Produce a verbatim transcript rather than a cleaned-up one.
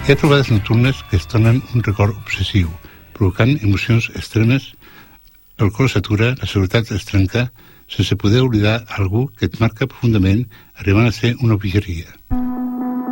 Hi ha trobades nocturnes que es tornen un record obsessiu, provocant emocions extremes, el cor s'atura, la seguretat es trenca, sense poder oblidar algú que et marca profundament, arribant a ser una bogeria.